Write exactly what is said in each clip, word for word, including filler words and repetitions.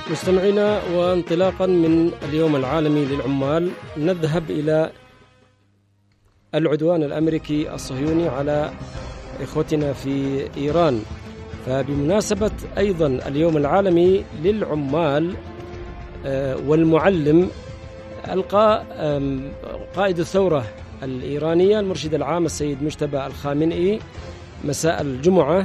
مستمعينا، وانطلاقا من اليوم العالمي للعمال نذهب إلى العدوان الأمريكي الصهيوني على إخوتنا في إيران. فبمناسبة أيضا اليوم العالمي للعمال والمعلم، ألقى قائد الثورة الإيرانية المرشد العام السيد مجتبى الخامنئي مساء الجمعة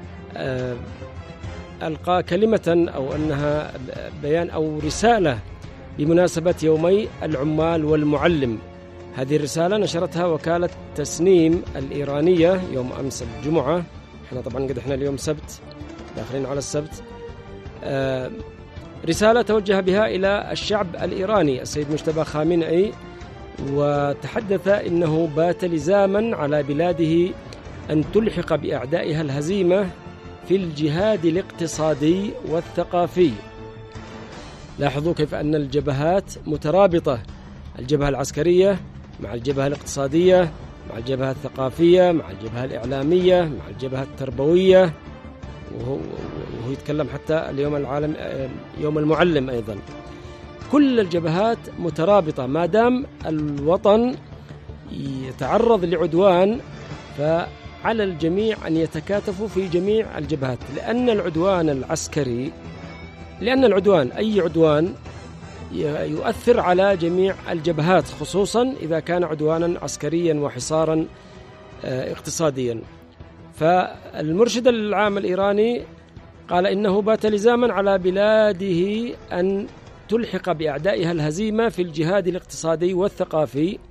ألقى كلمة أو أنها بيان أو رسالة بمناسبة يومي العمال والمعلم. هذه الرسالة نشرتها وكالة تسنيم الإيرانية يوم أمس الجمعة. احنا طبعا قد احنا اليوم سبت، داخلين على السبت. آه رسالة توجه بها إلى الشعب الإيراني السيد مجتبى خامنئي، وتحدث إنه بات لزاما على بلاده أن تلحق بأعدائها الهزيمة في الجهاد الاقتصادي والثقافي. لاحظوا كيف أن الجبهات مترابطة، الجبهة العسكرية مع الجبهة الاقتصادية مع الجبهة الثقافية مع الجبهة الإعلامية مع الجبهة التربوية، وهو, وهو يتكلم حتى اليوم العالم يوم المعلم أيضا. كل الجبهات مترابطة، ما دام الوطن يتعرض لعدوان فعلى الجميع أن يتكاتفوا في جميع الجبهات، لأن العدوان العسكري لأن العدوان أي عدوان يؤثر على جميع الجبهات، خصوصا إذا كان عدوانا عسكريا وحصارا اقتصاديا. فالمرشد العام الإيراني قال إنه بات لزاما على بلاده أن تلحق بأعدائها الهزيمة في الجهاد الاقتصادي والثقافي